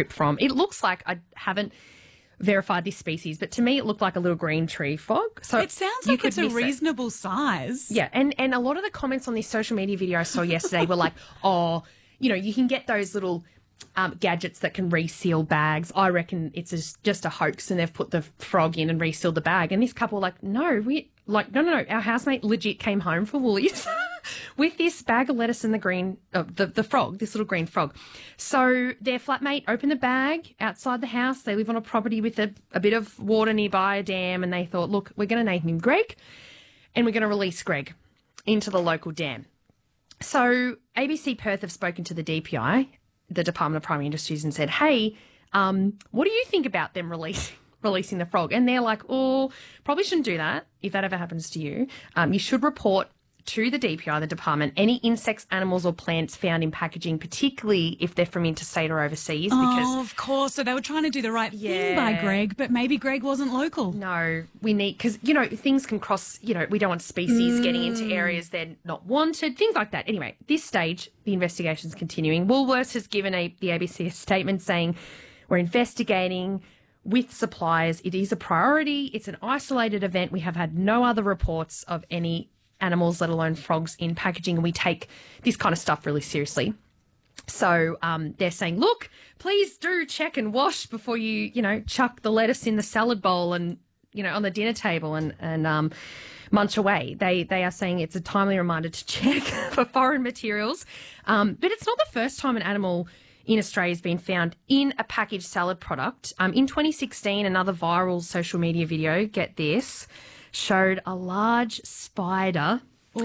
trip from. It looks like, I haven't verified this species, but to me it looked like a little green tree frog. So it sounds like it's a reasonable size. Yeah, and a lot of the comments on this social media video I saw yesterday were like, oh, you can get those little gadgets that can reseal bags. I reckon it's just a hoax and they've put the frog in and resealed the bag. And this couple were like, no, our housemate legit came home from Woolies with this bag of lettuce and the frog, this little green frog. So their flatmate opened the bag outside the house. They live on a property with a bit of water nearby, a dam, and they thought, look, we're going to name him Greg and we're going to release Greg into the local dam. So ABC Perth have spoken to the DPI, the Department of Primary Industries, and said, hey, what do you think about them releasing the frog? And they're like, oh, probably shouldn't do that if that ever happens to you. You should report to the DPI, the department, any insects, animals or plants found in packaging, particularly if they're from interstate or overseas. Because, of course. So they were trying to do the right thing by Greg, but maybe Greg wasn't local. No, we need, because, things can cross, we don't want species getting into areas they're not wanted, things like that. Anyway, this stage, the investigation's continuing. Woolworths has given the ABC a statement saying, we're investigating with suppliers. It is a priority. It's an isolated event. We have had no other reports of any animals, let alone frogs, in packaging, and we take this kind of stuff really seriously. So they're saying, look, please do check and wash before you, chuck the lettuce in the salad bowl and, on the dinner table and munch away. They are saying it's a timely reminder to check for foreign materials. But it's not the first time an animal in Australia has been found in a packaged salad product. In 2016, another viral social media video, get this, showed a large spider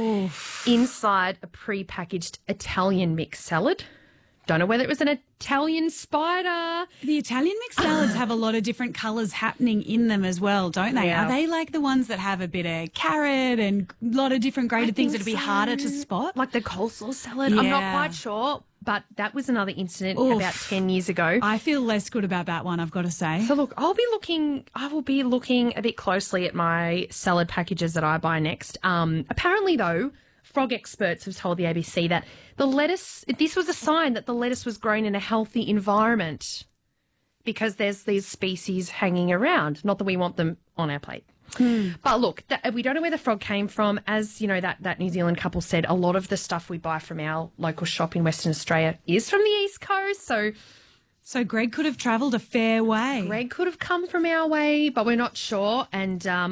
inside a pre-packaged Italian mixed salad. Don't know whether it was an Italian spider. The Italian mixed salads have a lot of different colours happening in them as well, don't they? Yeah. Are they like the ones that have a bit of carrot and a lot of different graded things that'd be harder to spot? Like the coleslaw salad? Yeah. I'm not quite sure, but that was another incident about 10 years ago. I feel less good about that one, I've got to say. So look, I will be looking a bit closely at my salad packages that I buy next. Apparently though, frog experts have told the ABC that this was a sign that the lettuce was grown in a healthy environment because there's these species hanging around. Not that we want them on our plate. But look, we don't know where the frog came from. As you know, that New Zealand couple said, a lot of the stuff we buy from our local shop in Western Australia is from the East Coast. So Greg could have travelled a fair way. Greg could have come from our way, but we're not sure. And